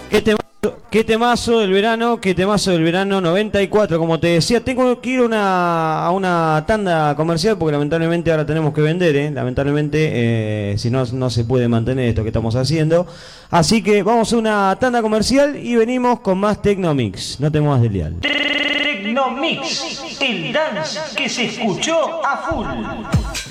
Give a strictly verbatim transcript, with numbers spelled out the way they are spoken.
¿Qué temazo, qué temazo del verano? ¿Qué temazo del verano noventa y cuatro? Como te decía, tengo que ir una, a una tanda comercial porque lamentablemente ahora tenemos que vender, ¿eh? Lamentablemente, eh, si no, no se puede mantener esto que estamos haciendo. Así que vamos a una tanda comercial y venimos con más Tecnomix. No te muevas del dial. Tecnomix, el dance que se escuchó a full.